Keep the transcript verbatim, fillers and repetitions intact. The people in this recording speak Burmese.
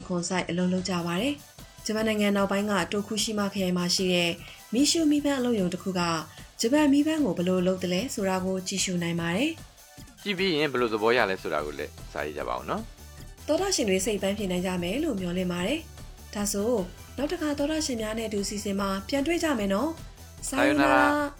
ခွန်ဆိုင်အလုပ်လုပ်ကြပါတယ်။ဂျပန်နိုင်ငံနောက်ပိုင်းကတိုကူရှိမခရိုင်မှာရှိတဲ့မီရှူမီပန်းအလုပ်ရုံတစ်ခုကဂျပန်မီပန်းကိုဘယ်လိုလုပ်တယ်လဲဆိုတာကိုကြည့်ရှုနိုင်ပါတယ်။ကြည့်ပြီးရင်ဘယ်လိုသဘောရလဲဆိုတာကိုလည်းစာရေးကြပါအောင်နော်။သောတာရှင်တွေစိတ်ပန်းဖြစ်နိုင်ကြမယ်လို့မျှော်လင့်ပါတယ်။ဒါဆိုနောက်တစ်ခါသောတာရှင်များနဲ့အတူစီစဉ်မှာပြန်တွေ့ကြမယ်နော်။さよなら